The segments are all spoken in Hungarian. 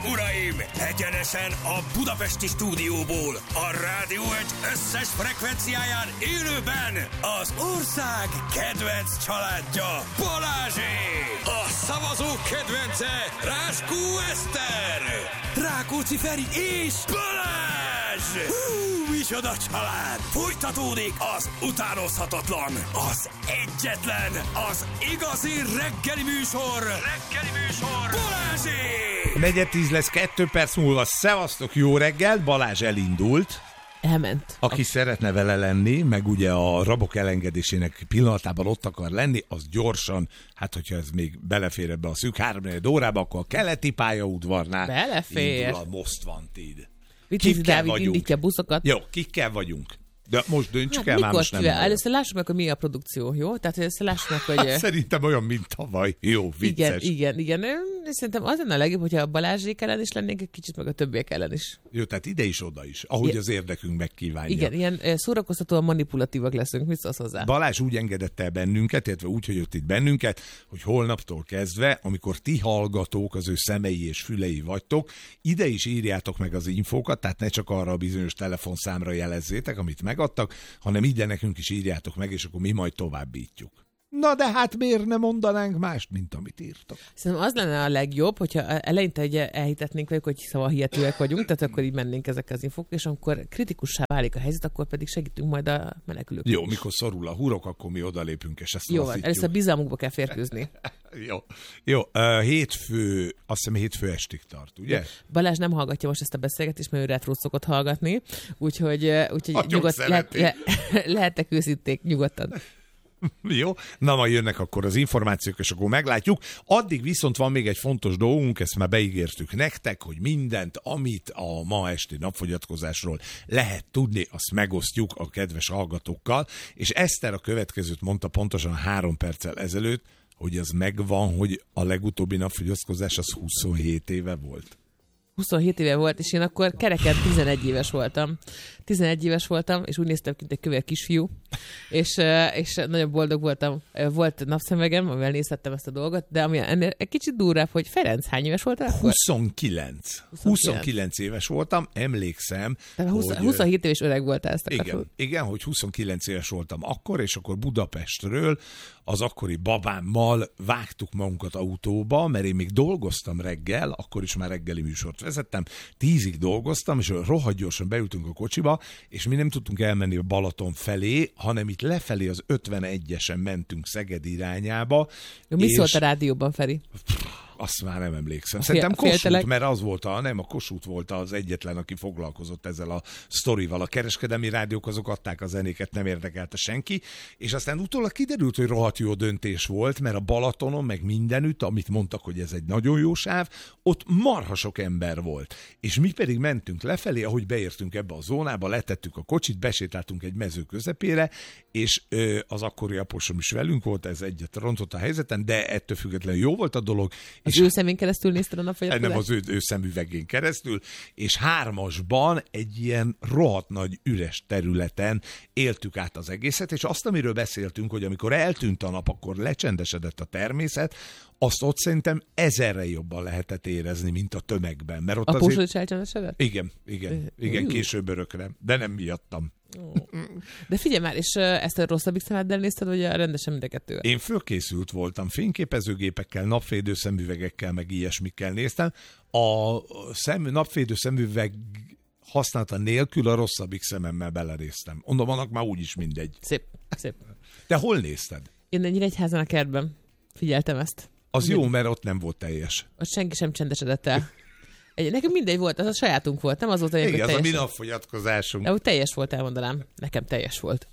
uraim! Egyenesen a budapesti stúdióból, a Rádió Egy összes frekvenciáján élőben az ország kedvenc családja, Balázsék! A szavazók kedvence, Ráskó Eszter, Rákóczi Feri és Balázs! Micsoda család! Folytatódik az utánozhatatlan, az egyetlen, az igazi reggeli műsor, Balázsék! 4:10 lesz, 2 perc múlva. Szevasztok, jó reggelt! Balázs elindult. Elment. Aki szeretne vele lenni, meg ugye a rabok elengedésének pillanatában ott akar lenni, az gyorsan, hát hogyha ez még belefér ebbe a szűk 3-4 órába, akkor a keleti pályaudvarnál belefér. Indul a Most Wanted. Vitézi Dávid indítja a buszokat. Jó, kikkel vagyunk? De most döntsük hát el, már most nem. Először lássuk meg, hogy mi a produkció, jó? Tehát először lássuk meg, hogy... Hát szerintem olyan, mint tavaly. Jó, vicces. Igen. Szerintem az lenne a legjobb, hogyha a Balázsék ellen is lennénk, egy kicsit meg a többiek ellen is. Jó, tehát ide is, oda is, ahogy az érdekünk megkívánja. Igen, ilyen szórakoztatóan manipulatívak leszünk, mit szólsz hozzá? Balázs úgy engedett el bennünket, illetve úgy hagyott itt bennünket, hogy holnaptól kezdve, amikor ti hallgatók, az ő szemei és fülei vagytok, ide is írjátok meg az infókat, tehát ne csak arra a bizonyos telefonszámra jelezzétek, amit megadtak, hanem ide nekünk is írjátok meg, és akkor mi majd továbbítjuk. Na de hát miért ne mondanánk mást, mint amit írtak? Szerintem az lenne a legjobb, hogyha eleinte ugye elhitetnénk velük, hogy szavahihetőek vagyunk, tehát akkor így mennénk ezekkel az infók, és amikor kritikussá válik a helyzet, akkor pedig segítünk majd a menekülők. Jó, mikor szorul a hurok, akkor mi odalépünk, és ezt jó, lazítjuk. először bizalmukba kell férkőzni. Jó. Hétfő, azt hiszem hétfő estig tart, ugye? Balázs nem hallgatja most ezt a beszélgetést, mert ő retrót szokott hallgatni, úgyhogy lehettek őszinték nyugodtan. Jó, na majd jönnek akkor az információk, és akkor meglátjuk. Addig viszont van még egy fontos dolgunk, ezt már beígértük nektek, hogy mindent, amit a ma esti napfogyatkozásról lehet tudni, azt megosztjuk a kedves hallgatókkal, és Eszter a következőt mondta pontosan 3 perccel ezelőtt, hogy az megvan, hogy a legutóbbi napfogyatkozás az 27 éve volt. 27 éve volt, és én akkor kereken 11 éves voltam. 11 éves voltam, és úgy néztem, mint egy kövér kisfiú, és nagyon boldog voltam. Volt napszemegem, amivel nézhettem ezt a dolgot, de ami ennél egy kicsit durvább, hogy Ferenc hány éves voltál akkor? 29 éves voltam, emlékszem. Tehát 27 éves öreg voltál, ezt akarod. Igen, hogy 29 éves voltam akkor, és akkor Budapestről az akkori babámmal vágtuk magunkat autóba, mert én még dolgoztam reggel, akkor is már reggeli műsort vezettem, 10-ig dolgoztam, és rohadt gyorsan beültünk a kocsiba, és mi nem tudtunk elmenni a Balaton felé, hanem itt lefelé az 51-esen mentünk Szeged irányába. Jó, mi szólt a rádióban, Feri? Azt már nem emlékszem. Szerintem Kossuth, mert az volt a Kossuth volt az egyetlen, aki foglalkozott ezzel a sztorival. A kereskedelmi rádiók azok adták a zenéket, nem érdekelte senki, és aztán utólag kiderült, hogy rohadt jó döntés volt, mert a Balatonon, meg mindenütt, amit mondtak, hogy ez egy nagyon jó sáv, ott marha sok ember volt. És mi pedig mentünk lefelé, ahogy beértünk ebbe a zónába, letettük a kocsit, besétáltunk egy mező közepére, és az akkori aposom is velünk volt, ez egyet rontott a helyzeten, de ettől függetlenül jó volt a dolog. Az ő szemén keresztül nézted a napfogyatkozást? Nem, az ő szemüvegén keresztül, és 3-asban egy ilyen rohadt nagy üres területen éltük át az egészet, és azt, amiről beszéltünk, hogy amikor eltűnt a nap, akkor lecsendesedett a természet, azt ott szerintem 1000-re jobban lehetett érezni, mint a tömegben. Mert ott Apósod is elcsendesedett? Igen, később örökre, de nem miattam. De figyelj már, és ezt a rosszabbik szemeddel nézted, vagy a rendesen mind a kettővel? Én fölkészült voltam, fényképezőgépekkel, napvédő szemüvegekkel, meg ilyesmikkel néztem. A napvédő szemüveg használata nélkül a rosszabbik szememmel belenéztem. Mondom, annak már úgyis mindegy. Szép. De hol nézted? Én Nyíregyházán a kertben figyeltem ezt. Az jó, mert ott nem volt teljes. Ott senki sem csendesedett el. Nekünk mindegy volt, az a sajátunk volt, nem az volt, hogy igen, teljes. Az a mi napfogyatkozásunk. De úgy teljes volt, elmondanám. Nekem teljes volt.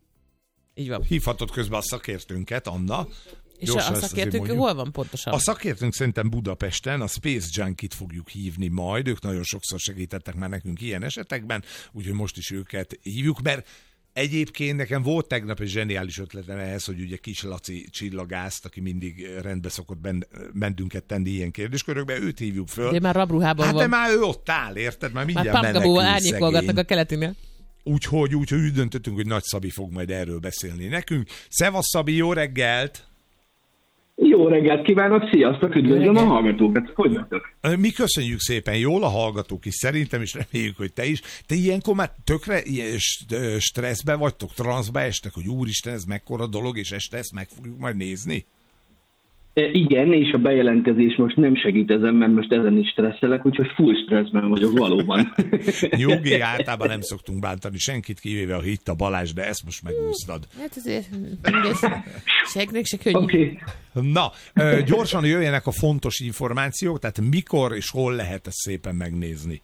Így van. Hívhatod közben a szakértőnket, Anna. És a szakértők hol van pontosan? A szakértőnk szerintem Budapesten, a Space Junkie-t fogjuk hívni majd. Ők nagyon sokszor segítettek már nekünk ilyen esetekben, úgyhogy most is őket hívjuk, mert egyébként nekem volt tegnap egy zseniális ötletem ehhez, hogy ugye Kis Laci csillagászt, aki mindig rendbe szokott bennünket tenni ilyen kérdéskörökbe, őt hívjuk föl. De már rabruhában van. Hát de már ő ott áll, érted? Már mindjárt menekül árnyékolgatnak a keletinél. Úgyhogy úgy döntöttünk, hogy Nagy Szabi fog majd erről beszélni nekünk. Szevasz Szabi, jó reggelt! Jó reggelt kívánok, sziasztok, üdvözlöm a hallgatókat, hogy vagytok? Mi köszönjük szépen, jól a hallgatók is szerintem, és reméljük, hogy te is. Te ilyenkor már tökre stresszbe vagytok, transzba estek, hogy úristen, ez mekkora dolog, és este ezt meg fogjuk majd nézni? Igen, és a bejelentkezés most nem segít ezen, mert most ezen is stresszelek, úgyhogy full stresszben vagyok valóban. Nyugi, általában nem szoktunk bántani senkit, kivéve a Hitta Balázs, de ezt most megúsztad. Hát azért segnek se könnyű. Okay. Na, gyorsan jöjjenek a fontos információk, tehát mikor és hol lehet ezt szépen megnézni?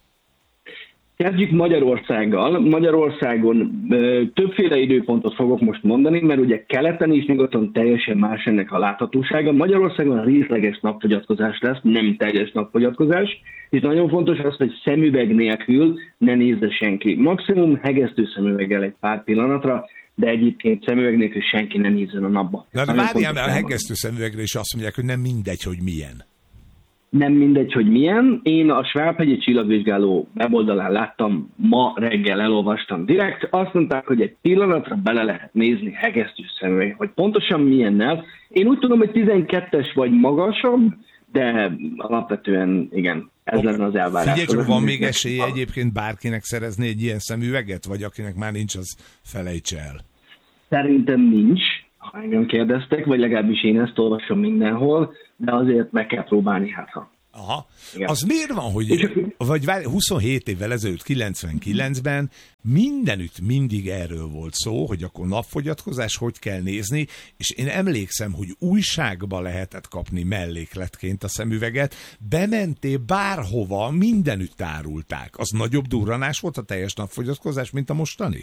Kezdjük Magyarországgal. Magyarországon többféle időpontot fogok most mondani, mert ugye keleten és nyugaton teljesen más ennek a láthatósága. Magyarországon részleges napfogyatkozás lesz, nem teljes napfogyatkozás, és nagyon fontos az, hogy szemüveg nélkül ne nézze senki. Maximum hegesztő szemüveggel egy pár pillanatra, de egyébként szemüveg nélkül senki ne nézzen a napba. De várjál, mert a hegesztő szemüvegre is azt mondják, hogy nem mindegy, hogy milyen. Nem mindegy, hogy milyen. Én a Svábhegyi Csillagvizsgáló weboldalán láttam, ma reggel elolvastam direkt, azt mondták, hogy egy pillanatra bele lehet nézni hegesztő szemüveg, hogy pontosan milyennel. Én úgy tudom, hogy 12-es vagy magasabb, de alapvetően igen, ez lenne az elvárás. Figyelj csak, van még esélye egyébként bárkinek szerezni egy ilyen szemüveget, vagy akinek már nincs, az felejtse el? Szerintem nincs, ha engem kérdeztek, vagy legalábbis én ezt olvasom mindenhol, de azért meg kell próbálni, hát ha. Aha. Igen. Az miért van, hogy vagy 27 évvel ezelőtt, 99-ben mindenütt mindig erről volt szó, hogy akkor napfogyatkozás, hogy kell nézni, és én emlékszem, hogy újságba lehetett kapni mellékletként a szemüveget, bementél bárhova, mindenütt árulták. Az nagyobb durranás volt a teljes napfogyatkozás, mint a mostani?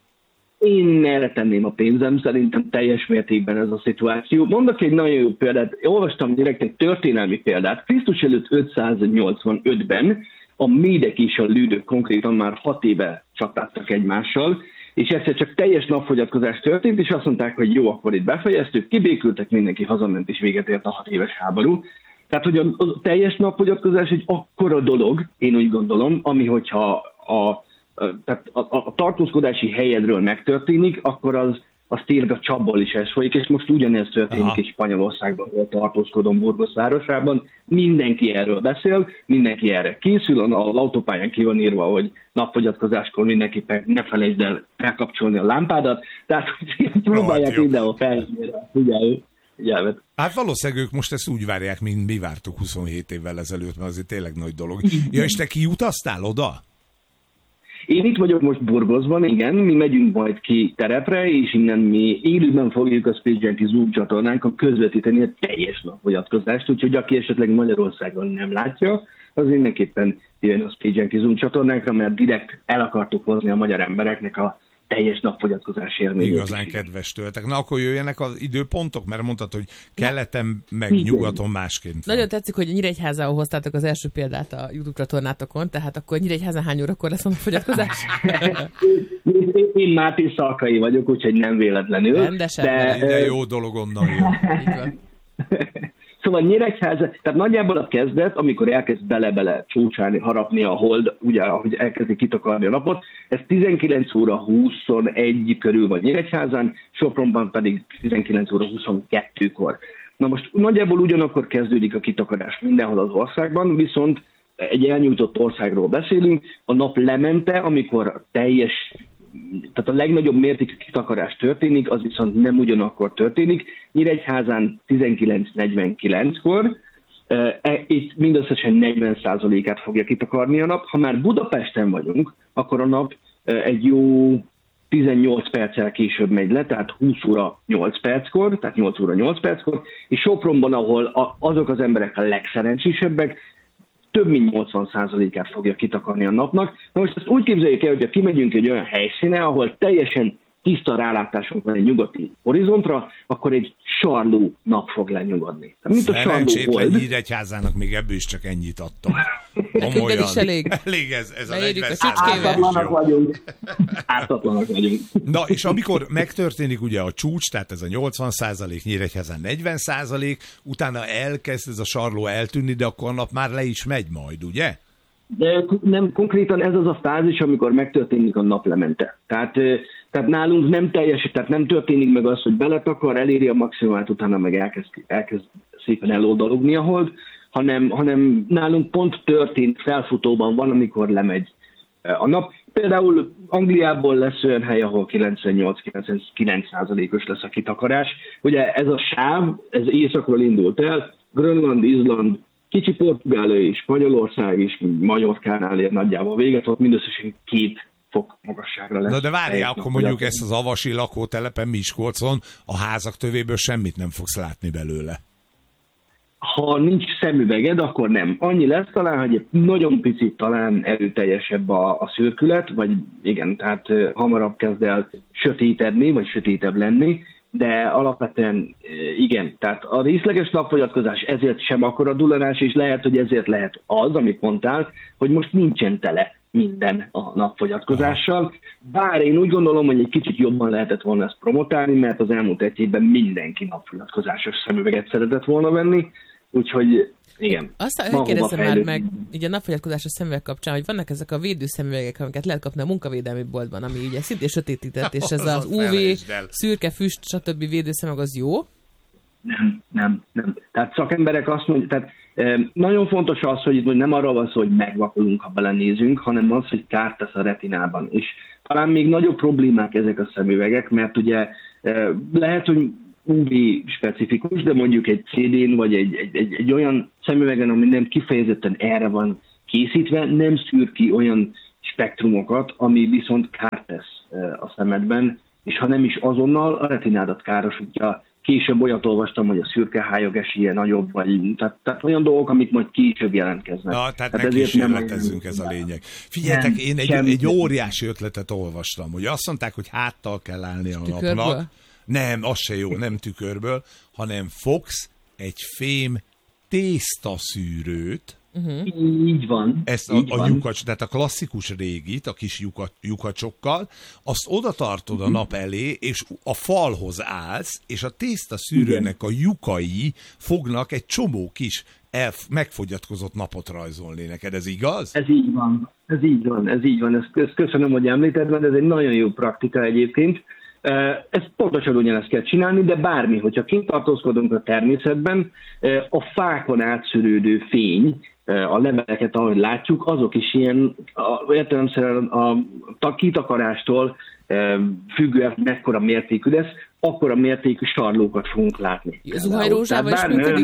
Én erre tenném a pénzem, szerintem teljes mértékben ez a szituáció. Mondok egy nagyon jó példát, olvastam direkt egy történelmi példát. Krisztus előtt 585-ben a médek és a lődök konkrétan már 6 éve csatáztak egymással, és egyszer csak teljes napfogyatkozás történt, és azt mondták, hogy jó, akkor itt befejeztük, kibékültek, mindenki hazament, és véget ért a 6 éves háború. Tehát, hogy a teljes napfogyatkozás egy akkora dolog, én úgy gondolom, ami hogyha tehát a tartózkodási helyedről megtörténik, akkor az tényleg a csapból is ez folyik, és most ugyanez történik is Spanyolországban, ahol tartózkodom Burgos városában. Mindenki erről beszél, mindenki erre készül, az autópályán ki van írva, hogy napfogyatkozáskor mindenképpen ne felejtsd el elkapcsolni a lámpádat, tehát próbálják mindenhol felhívni a figyelmet. Hát valószínűleg ők most ezt úgy várják, mint mi vártuk 27 évvel ezelőtt, mert azért tényleg nagy dolog. Ja, és te kiutaztál oda? Én itt vagyok most Burgosban, igen, mi megyünk majd ki terepre, és innen mi élőben fogjuk a Space Junkie Zoom csatornánkon közvetíteni a teljes napfogyatkozást, úgyhogy aki esetleg Magyarországon nem látja, az mindenképpen jön a Space Junkie Zoom csatornánkra, mert direkt el akartuk hozni a magyar embereknek a teljes napfogyatkozás élményét. Igazán kedves tőletek. Na akkor jöjjenek az időpontok, mert mondtad, hogy keleten meg nyugaton másként. Nagyon tetszik, hogy Nyíregyházához hoztátok az első példát a YouTube csatornátokon, tehát akkor Nyíregyházán hány órakor lesz a napfogyatkozás? Én Máté Szalkai vagyok, úgyhogy nem véletlenül. Rendesen. De jó dolog onnan jön. Szóval Nyíregyháza, tehát nagyjából a kezdet, amikor elkezd bele-bele csúcsálni, harapni a hold, ugye, ahogy elkezdi kitakarni a napot, ez 19 óra 21 körül van Nyíregyházán, Sopronban pedig 19 óra 22-kor. Na most nagyjából ugyanakkor kezdődik a kitakarás mindenhol az országban, viszont egy elnyújtott országról beszélünk, a nap lemente, amikor tehát a legnagyobb mértékű kitakarás történik, az viszont nem ugyanakkor történik. Nyíregyházán 19:49-kor, itt mindösszesen 40%-át fogja kitakarni a nap. Ha már Budapesten vagyunk, akkor a nap egy jó 18 perccel később megy le, tehát 20 óra 8 perckor, tehát 8 óra 8 perckor, és Sopronban, ahol azok az emberek a legszerencsésebbek, több mint 80%-át fogja kitakarni a napnak. Na most ezt úgy képzeljük el, hogyha kimegyünk egy olyan helyszíne, ahol teljesen tiszta rálátásunk van egy nyugati horizontra, akkor egy sarló nap fog lenyugodni. Szerencsétlen Nyíregyházának még ebből is csak ennyit adtam. Nekünk ez is elég. Elég ez a 40%. Ártatlanak vagyunk. Na, és amikor megtörténik ugye a csúcs, tehát ez a 80%, Nyíregyházán 40%, utána elkezd ez a sarló eltűnni, de akkor a nap már le is megy majd, ugye? De nem, konkrétan ez az a fázis, amikor megtörténik a naplemente. Tehát Tehát nálunk nem teljes, tehát nem történik meg az, hogy beletakar, eléri a maximumát, utána meg elkezd szépen eloldalogni a hold, hanem nálunk pont történt, felfutóban van, amikor lemegy a nap. Például Angliából lesz olyan hely, ahol 98-99%-os lesz a kitakarás. Ugye ez a sáv, ez északról indult el, Grönland, Izland, kicsi Portugália és Spanyolország is, Majorkánál ér nagyjából véget, ott mindösszesen 2 fok magasságra lesz. Na de várjál, akkor mondjuk ezt az avasi lakótelepen Miskolcon a házak tövéből semmit nem fogsz látni belőle. Ha nincs szemüveged, akkor nem. Annyi lesz talán, hogy egy nagyon picit talán erőteljesebb a szürkület, vagy igen, tehát hamarabb kezd el sötétedni, vagy sötétebb lenni, de alapvetően igen. Tehát a részleges napfogyatkozás ezért sem akkora dulanás, és lehet, hogy ezért lehet az, amit mondtál, hogy most nincsen tele minden a napfogyatkozással. Bár én úgy gondolom, hogy egy kicsit jobban lehetett volna ezt promotálni, mert az elmúlt egy évben mindenki napfogyatkozásos szemüveget szeretett volna venni, úgyhogy igen. Azt kérdezem már meg, így a napfogyatkozásos szemüveg kapcsán, hogy vannak ezek a védőszemüvegek, amiket lehet kapni a munkavédelmi boltban, ami ugye szintén sötétített, és ez az UV, szürke, füst, stb. Védőszemüveg, az jó? Nem. Tehát szakemberek azt mondják, tehát nagyon fontos az, hogy itt nem arról van szó, hogy megvakulunk, ha belenézünk, hanem az, hogy kárt tesz a retinában. És talán még nagyobb problémák ezek a szemüvegek, mert ugye lehet, hogy UV specifikus, de mondjuk egy CD-n vagy egy olyan szemüvegen, ami nem kifejezetten erre van készítve, nem szűr ki olyan spektrumokat, ami viszont kárt tesz a szemedben, és ha nem is azonnal, a retinádat károsítja. Később olyat olvastam, hogy a szürkehályog esélye nagyobb, vagy tehát olyan dolgok, amik majd később jelentkeznek. Na, tehát ne kísérletezzünk, ez a lényeg. Figyeljetek, én egy óriási ötletet olvastam, hogy azt mondták, hogy háttal kell állni a napnak. Nem, az se jó, nem tükörből, hanem fogsz egy fém tésztaszűrőt, Így van. Ezt a lyukacs, tehát a klasszikus régit, a kis lyukacsokkal, azt oda tartod a nap elé, és a falhoz állsz, és a tésztaszűrőnek a lyukai fognak egy csomó kis megfogyatkozott napot rajzolni neked. Ez igaz? Ez így van. Ezt köszönöm, hogy említed, mert ez egy nagyon jó praktika egyébként. Ezt pontosan ugyanezt kell csinálni, de bármi, hogyha kint tartózkodunk a természetben, a fákon átszűrődő fény, a leveleket, ahogy látjuk, azok is ilyen értelemszerűen a kitakarástól függően mekkora mértékű lesz, akkora mértékű sarlókat fogunk látni. Zuhanyrózsával is működik?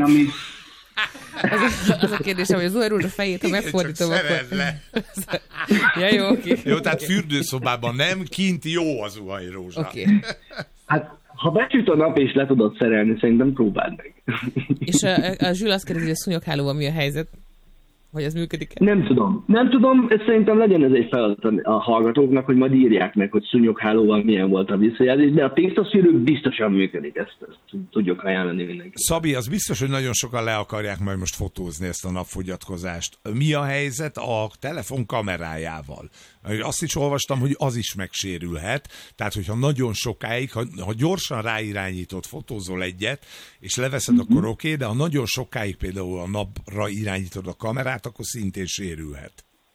Az a kérdésem, hogy a zuhanyrózsa fejét, ha megfordítom, akkor... Ja, jó, oké. Jó, tehát fürdőszobában nem, kint jó a zuhanyrózsa. Oké. Hát, ha becsüt a nap és le tudod szerelni, szerintem próbáld meg. És a Zsül azt kérdezi, hogy a szúnyoghálóval mi a helyzet? Hogy ez működik-e? Nem tudom, szerintem legyen ez egy feladat a hallgatóknak, hogy majd írják meg, hogy szúnyoghálóval milyen volt a visszajelzés, de a tésztaszűrő biztosan működik, ezt tudjuk ajánlani mindenki. Szabi, az biztos, hogy nagyon sokan le akarják majd most fotózni ezt a napfogyatkozást. Mi a helyzet a telefon kamerájával? Azt is olvastam, hogy az is megsérülhet, tehát hogyha nagyon sokáig, ha gyorsan ráirányított, fotózol egyet, és leveszed, akkor oké, de ha nagyon sokáig például a napra irányítod a kamerát, akkor szintén sérülhet.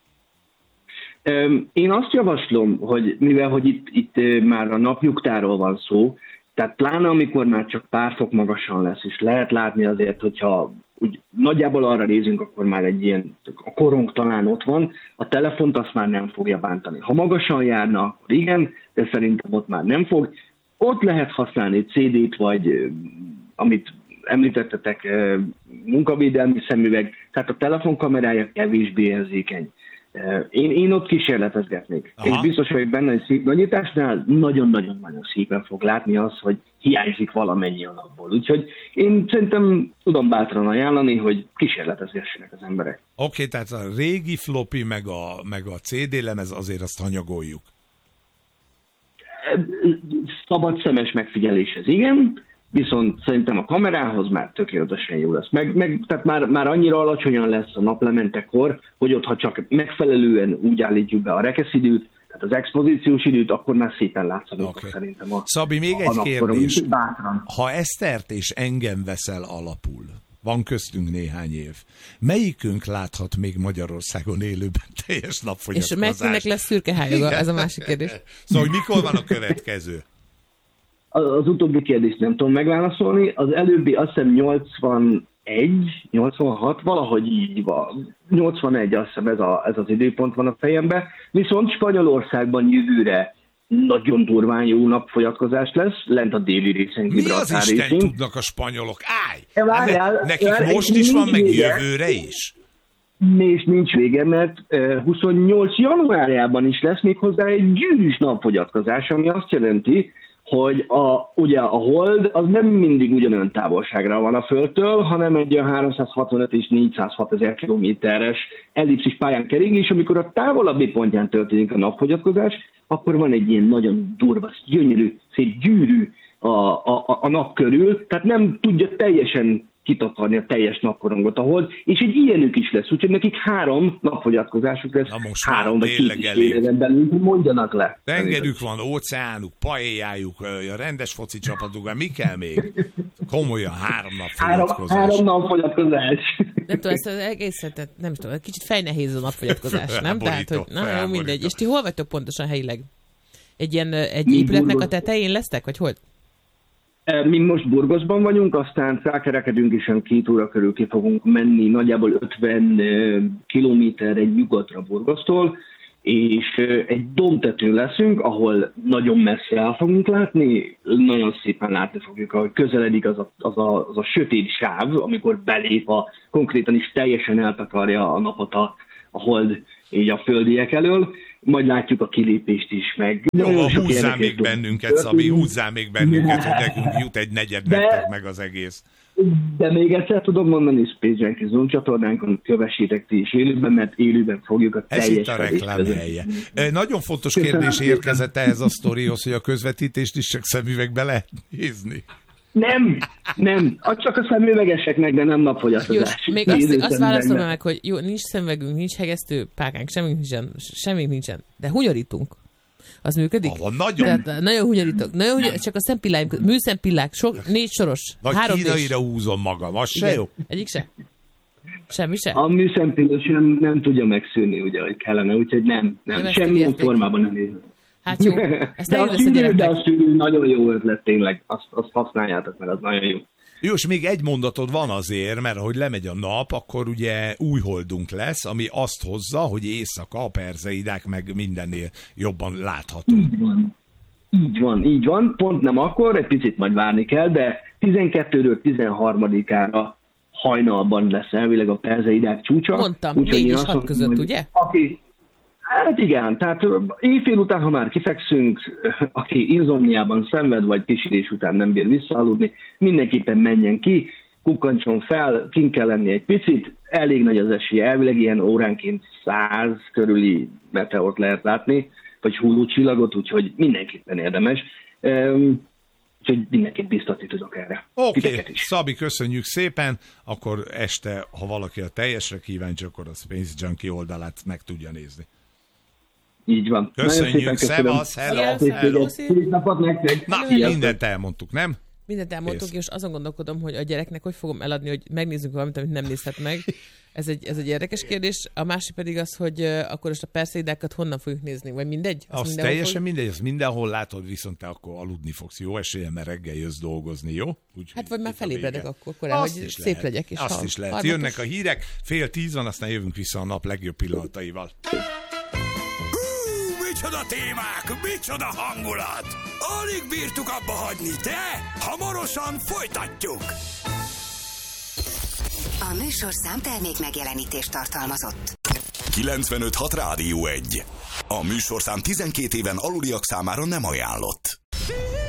Én azt javaslom, hogy mivel hogy itt már a napnyugtáról van szó, tehát pláne amikor már csak pár fok magasan lesz, és lehet látni azért, hogyha úgy nagyjából arra nézünk, akkor már egy ilyen, a korong talán ott van, a telefont azt már nem fogja bántani. Ha magasan járna, akkor igen, de szerintem ott már nem fog. Ott lehet használni CD-t, vagy amit említettetek, munkavédelmi szemüveg, tehát a telefonkamerája kevésbé érzékeny. Én ott kísérletezgetnék. És biztos vagyok benne, hogy szép nagyításnál nagyon-nagyon-nagyon szépen fog látni az, hogy hiányzik valamennyi a napból. Úgyhogy én szerintem tudom bátran ajánlani, hogy kísérletezgessenek az emberek. Oké, tehát a régi floppy meg a CD lemez, azért azt hanyagoljuk. Szabad szemes megfigyeléshez, igen, viszont szerintem a kamerához már tökéletesen jó lesz. Tehát már annyira alacsonyan lesz a naplementekor, hogy ott, ha csak megfelelően úgy állítjuk be a rekeszidőt, tehát az expozíciós időt, akkor már szépen látszanak szerintem. Szabi, még egy kérdés. Ha Esztert és engem veszel alapul, van köztünk néhány év. Melyikünk láthat még Magyarországon élőben teljes napfogyatkozást? És melyiknek lesz szürkehájoga? Ez a másik kérdés. Szóval, hogy mikor van a következő? Az utóbbi kérdést nem tudom megválaszolni. Az előbbi azt hiszem 86, valahogy így van. 81 azt hiszem ez az időpont van a fejemben. Viszont Spanyolországban jövőre nagyon durván jó napfogyatkozás lesz, lent a déli részen. Mi az Isten tudnak a spanyolok? Nekik most is van, meg jövőre is? És nincs vége, mert 28 januárjában is lesz még hozzá egy gyűrűs napfogyatkozás, ami azt jelenti, hogy ugye a hold az nem mindig ugyanolyan távolságra van a Földtől, hanem egy 365 és 406 ezer kilométeres ellipszis pályán kering, és amikor a távolabbi pontján történik a napfogyatkozás, akkor van egy ilyen nagyon durva, gyönyörű, szép gyűrű a nap körül, tehát nem tudja teljesen kitakarni a teljes napkorongot a hold, és egy ilyenük is lesz, úgyhogy nekik 3 napfogyatkozásuk lesz, 3 vagy 2 éven belül, mondjanak le. Tengerük van, óceánuk, paéjájuk, a rendes foci csapatuk, mi kell még? Komolyan 3 napfogyatkozás. 3 napfogyatkozás. Nem tudom, ezt az egészet, nem tudom, kicsit fejnehéz a napfogyatkozás, nem? Tehát, hogy na jó, mindegy. És ti hol vagytok pontosan helyileg? Egy épületnek a tetején lesztek, vagy hol? Mi most Burgoszban vagyunk, aztán felkerekedünk, és 2 óra körül ki fogunk menni, nagyjából 50 kilométerre nyugatra Burgosztól, és egy dombtetőn leszünk, ahol nagyon messze el fogunk látni, nagyon szépen látni fogjuk, ahogy közeledik az a sötét sáv, amikor belép konkrétan is teljesen eltakarja a napot a hold így a földiek elől, majd látjuk a kilépést is meg. Jó, húzzál még bennünket, Szabi, húzzál még bennünket, hogy nekünk jut egy negyed meg az egész. De még egyszer tudom mondani, Space Junkie Zone csatornánkon kövessétek ti is élőben, mert élőben fogjuk a teljes... Ez itt a reklám helye. Nagyon fontos kérdés érkezett ehhez a sztorihoz, hogy a közvetítést is csak szemüvegbe lehet nézni. Nem. Csak a szemüvegeseknek, de nem napfogyatkozás. Jó, még azt válaszolom meg, hogy jó, nincs szemüvegünk, nincs hegesztő pákánk, semmink nincsen, de hunyorítunk. Az működik? Nagyon hunyorítok. Csak a szempilláim, műszempillák, 4 soros. Vagy kínaira húzom magam, az se jó? Egyik se? Semmi se? A műszempilla sem nem tudja megszűnni, ugye, hogy kellene, úgyhogy nem. Semmilyen formában nem érzem. Hát jó, ezt elvesz a gyereknek. De a szűrő nagyon jó ötlet tényleg, azt használjátok, mert az nagyon jó. Jó, és még egy mondatod van azért, mert ahogy lemegy a nap, akkor ugye új holdunk lesz, ami azt hozza, hogy éjszaka a perzeidák meg mindennél jobban láthatunk. Így van. Pont nem akkor, egy picit majd várni kell, de 12-ről 13-ára hajnalban lesz elvileg a perzeidák csúcsa. Mondtam, 4 és 6 között, ugye? Hát igen, tehát éjfél után, ha már kifekszünk, aki insomniában szenved, vagy pisilés után nem bír visszaaludni, mindenképpen menjen ki, kukkancson fel, kint kell lenni egy picit, elég nagy az esélye, elvileg ilyen óránként 100 körüli meteort lehet látni, vagy hullócsillagot, úgyhogy mindenképpen érdemes. Úgyhogy mindenképp biztatni tudok erre. Oké, Szabi, köszönjük szépen, akkor este, ha valaki a teljesre kíváncsi, akkor a Space Junkie oldalát meg tudja nézni. Így van. Köszönjük, szevasz, hello. Szép napot nektek. Na, mindent elmondtuk, nem? Mindent elmondtuk, és azon gondolkodom, hogy a gyereknek hogy fogom eladni, hogy megnézzünk valamit, amit nem nézhet meg. Ez egy érdekes kérdés. A másik pedig az, hogy akkor most a perszeidákat honnan fogjuk nézni, vagy mindegy? Az teljesen mindegy, azt mindenhol látod, viszont te akkor aludni fogsz. Jó esélyen, mert reggel jössz dolgozni, jó? Hát vagy már felébredek akkor korán, hogy szép lehet. Legyek. És azt is lehet. Jönnek a hírek, 9:30, aztán jövünk vissza a nap legjobb pillanataival. Micsoda témák, micsoda hangulat! Alig bírtuk abba hagyni, de hamarosan folytatjuk! A műsorszám termék megjelenítést tartalmazott. 95.6 Rádió 1. A műsorszám 12 éven aluliak számára nem ajánlott.